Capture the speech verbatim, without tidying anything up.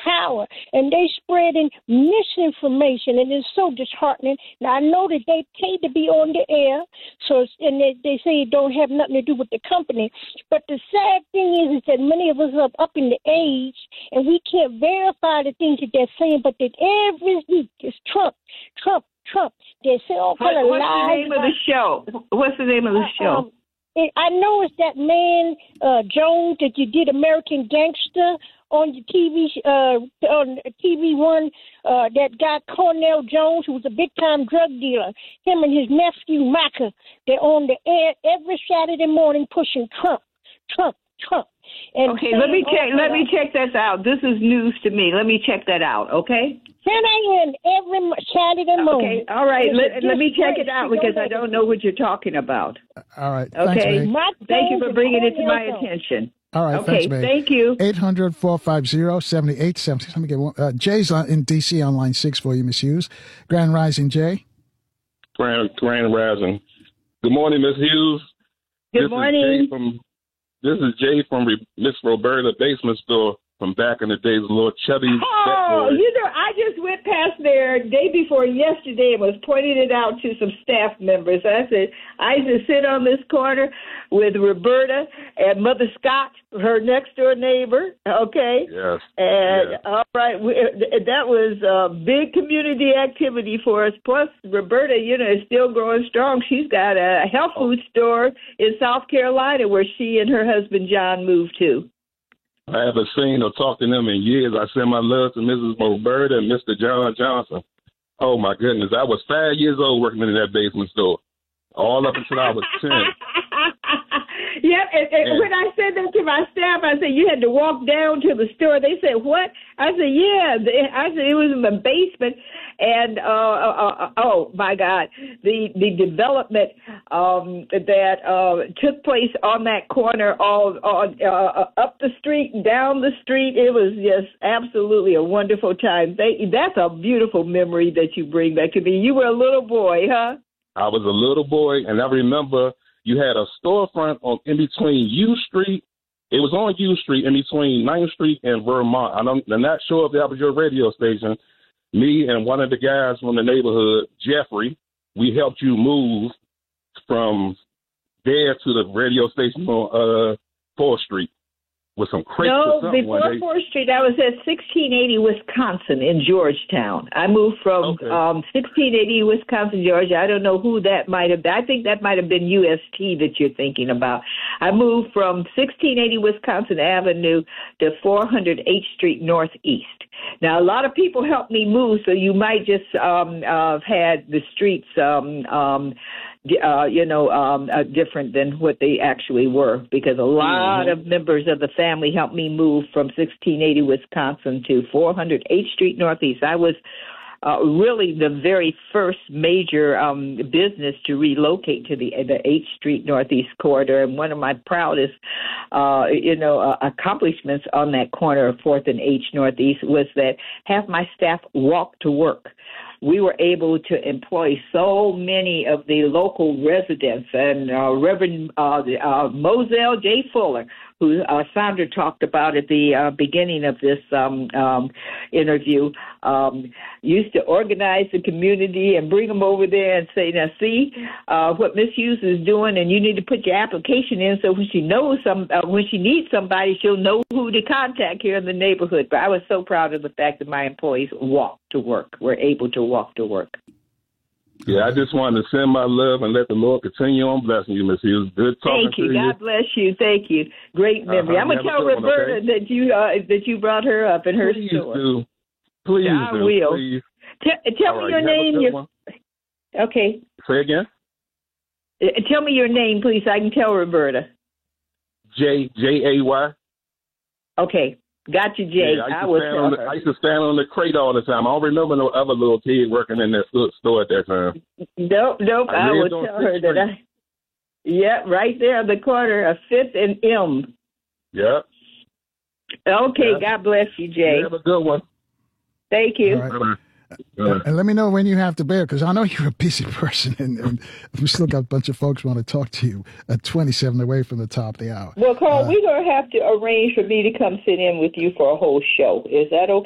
power, and they spreading misinformation, and it's so disheartening. Now, I know that they paid to be on the air, so it's, and they, they say it don't have nothing to do with the company. But the sad thing is, is that many of us are up in the age, and we can't verify the things that they're saying, but that every week it's Trump, Trump, Trump. They say all kind of What's lies. What's the name of the show? What's the name of the show? Um, it, I know it's that man, uh, Jones, that you did American Gangster on your T V, uh, on T V One, uh, that guy Cornell Jones, who was a big-time drug dealer, him and his nephew Micah, they're on the air every Saturday morning pushing Trump, Trump, Trump. And okay, let me check. Let me check this out. This is news to me. Let me check that out. Okay. ten a.m. every Saturday morning. Okay. All right. Let, let me check it out because I don't know what you're talking about. All right. Okay. Thanks, May. Thank you for bringing it to my attention. All right. Okay. Thanks, May. Thank you. eight hundred, four five zero, seven eight seven zero. Let me get one. Uh, Jay's on, in D C on line six for you, Miss Hughes. Grand Rising, Jay. Grand, Grand Rising. Good morning, Miss Hughes. Good this morning. Is Jay from, this is Jay from Miss Roberta Basement Store from back in the days of Lord Chubby's. Oh, you know, I just went past there day before yesterday and was pointing it out to some staff members. I said, I used to sit on this corner with Roberta and Mother Scott, her next door neighbor, okay? Yes. And, yes. all right, we, that was a big community activity for us. Plus, Roberta, you know, is still growing strong. She's got a health food store in South Carolina where she and her husband, John, moved to. I haven't seen or talked to them in years. I send my love to Missus Roberta and Mister John Johnson. Oh, my goodness. I was five years old working in that basement store, all up until I was ten. Yeah, and, and yeah. When I said that to my staff, I said, you had to walk down to the store. They said, what? I said, yeah. I said, it was in the basement. And, uh, uh, uh, oh, my God, the the development um, that uh, took place on that corner, all, all uh, up the street, down the street, it was just absolutely a wonderful time. They, that's a beautiful memory that you bring back to me. You were a little boy, huh? I was a little boy, and I remember you had a storefront on in between U Street. It was on U Street in between ninth Street and Vermont. I don't, I'm not sure if that was your radio station. Me and one of the guys from the neighborhood, Jeffrey, we helped you move from there to the radio station on uh, fourth Street with some crates No, or something. before fourth Street, I was at sixteen eighty Wisconsin in Georgetown. I moved from Okay. um, sixteen eighty Wisconsin, Georgia. I don't know who that might have been. I think that might have been U S T that you're thinking about. I moved from sixteen eighty Wisconsin Avenue to four hundred eighth Street Northeast. Now, a lot of people helped me move, so you might just um, uh, have had the streets, um, um, uh, you know, um, uh, different than what they actually were, because a lot Mm-hmm. of members of the family helped me move from sixteen eighty Wisconsin to four hundred eighth Street Northeast. I was uh, really the very first major um, business to relocate to the the eighth Street Northeast corridor, and one of my proudest, uh, you know, uh, accomplishments on that corner of fourth and eighth Northeast was that half my staff walked to work. We were able to employ so many of the local residents, and uh, Reverend uh, uh, Moselle J. Fuller, who uh, Sandra talked about at the uh, beginning of this um, um, interview, um, used to organize the community and bring them over there and say, now, see uh, what Miss Hughes is doing, and you need to put your application in so when she knows some, uh, when she needs somebody, she'll know who to contact here in the neighborhood. But I was so proud of the fact that my employees walked to work, were able to walk to work. Yeah, I just wanted to send my love and let the Lord continue on blessing you, Miss Hughes. Good talking Thank you. to you. God bless you. Thank you. Great memory. Uh-huh. I'm gonna You have tell a good one, Roberta okay? that you uh, that you brought her up in her Please store. do. Please I do. will. Please. T- tell All me right, your you have a name. good Your... one. Okay. Say again. Uh, tell me your name, please. So I can tell Roberta. J J A Y. Okay. Got you, Jay. Yeah, I, used I to will stand tell on the, her. I used to stand on the crate all the time. I don't remember no other little kid working in that sto- store at that time. Nope, nope. I I, will lived on tell her Sixth that I. Yeah, right there on the corner of Fifth and M. Yep. Okay. Yeah. God bless you, Jay. You have a good one. Thank you. All right. Bye-bye. Uh, and let me know when you have to bail, because I know you're a busy person, and, and we still got a bunch of folks want to talk to you at twenty-seven away from the top of the hour. Well, Carl, Uh, we're going to have to arrange for me to come sit in with you for a whole show. Is that okay?